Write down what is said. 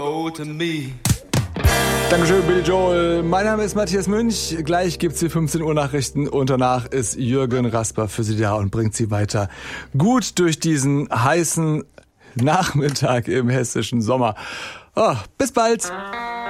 Dankeschön, Billy Joel. Mein Name ist Matthias Münch. Gleich gibt's die 15 Uhr Nachrichten und danach ist Jürgen Rasper für Sie da und bringt Sie weiter gut durch diesen heißen Nachmittag im hessischen Sommer. Oh, bis bald.